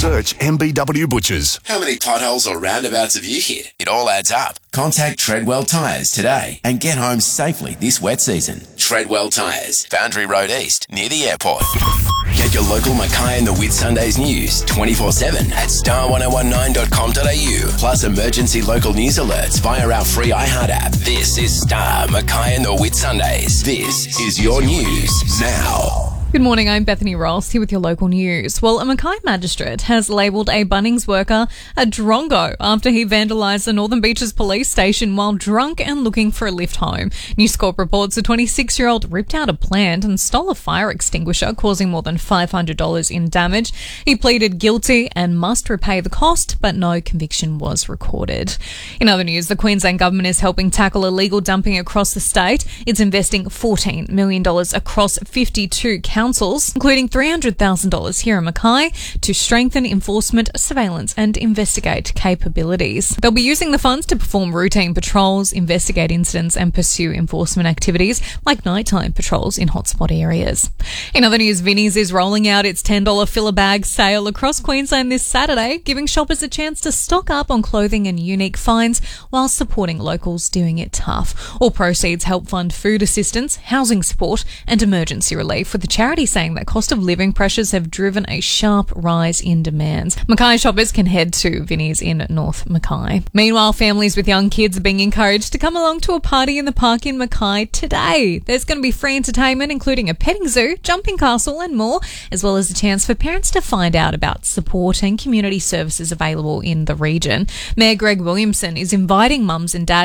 Search MBW Butchers. How many potholes or roundabouts have you hit? It all adds up. Contact Treadwell Tyres today and get home safely this wet season. Treadwell Tyres, Boundary Road East, near the airport. Get your local Mackay and the Whitsundays news 24/7 at star1019.com.au. Plus emergency local news alerts via our free iHeart app. This is Star Mackay and the Whitsundays. This is your news now. Good morning, I'm Bethany Ross here with your local news. Well, a Mackay magistrate has labelled a Bunnings worker a drongo after he vandalised the Northern Beaches police station while drunk and looking for a lift home. News Corp reports a 26-year-old ripped out a plant and stole a fire extinguisher, causing more than $500 in damage. He pleaded guilty and must repay the cost, but no conviction was recorded. In other news, the Queensland government is helping tackle illegal dumping across the state. It's investing $14 million across 52 councils, including $300,000 here in Mackay, to strengthen enforcement, surveillance and investigate capabilities. They'll be using the funds to perform routine patrols, investigate incidents and pursue enforcement activities like nighttime patrols in hotspot areas. In other news, Vinnie's is rolling out its $10 filler bag sale across Queensland this Saturday, giving shoppers a chance to stock up on clothing and unique finds while supporting locals doing it tough. All proceeds help fund food assistance, housing support and emergency relief, with the charity saying that cost of living pressures have driven a sharp rise in demands. Mackay shoppers can head to Vinnie's in North Mackay. Meanwhile, families with young kids are being encouraged to come along to a party in the park in Mackay today. There's going to be free entertainment, including a petting zoo, jumping castle and more, as well as a chance for parents to find out about support and community services available in the region. Mayor Greg Williamson is inviting mums and dads